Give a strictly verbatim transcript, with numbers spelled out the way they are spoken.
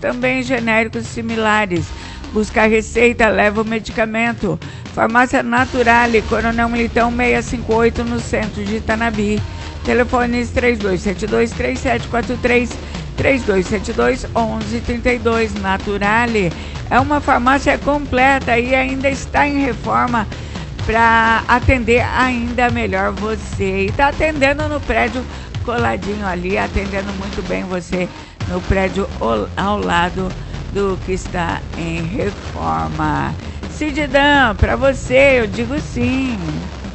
também genéricos similares. Busca a receita, leva o medicamento. Farmácia Naturale, Coronel Militão seiscentos e cinquenta e oito, no centro de Itanabi. Telefones três dois sete dois, três sete quatro três, três dois sete dois, um um três dois. Naturale é uma farmácia completa e ainda está em reforma para atender ainda melhor você. E está atendendo no prédio coladinho ali, atendendo muito bem você no prédio ao lado do que está em reforma. Cididã, para você eu digo sim.